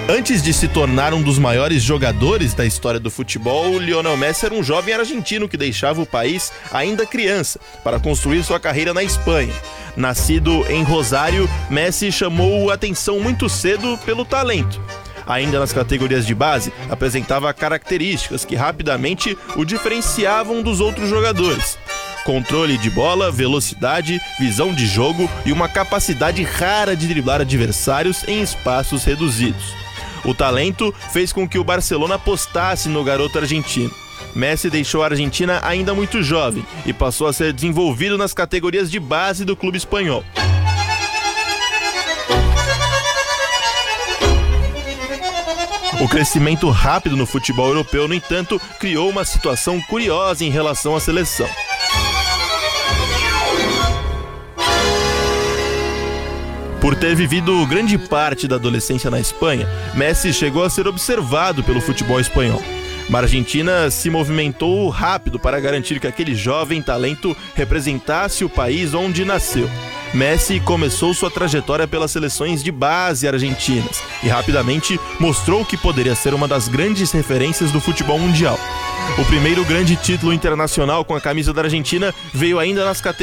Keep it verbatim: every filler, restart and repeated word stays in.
Antes de se tornar um dos maiores jogadores da história do futebol, Lionel Messi era um jovem argentino que deixava o país ainda criança para construir sua carreira na Espanha. Nascido em Rosário, Messi chamou atenção muito cedo pelo talento. Ainda nas categorias de base, apresentava características que rapidamente o diferenciavam dos outros jogadores. Controle de bola, velocidade, visão de jogo e uma capacidade rara de driblar adversários em espaços reduzidos. O talento fez com que o Barcelona apostasse no garoto argentino. Messi deixou a Argentina ainda muito jovem e passou a ser desenvolvido nas categorias de base do clube espanhol. O crescimento rápido no futebol europeu, no entanto, criou uma situação curiosa em relação à seleção. Por ter vivido grande parte da adolescência na Espanha, Messi chegou a ser observado pelo futebol espanhol. A Argentina se movimentou rápido para garantir que aquele jovem talento representasse o país onde nasceu. Messi começou sua trajetória pelas seleções de base argentinas e rapidamente mostrou que poderia ser uma das grandes referências do futebol mundial. O primeiro grande título internacional com a camisa da Argentina veio ainda nas categorias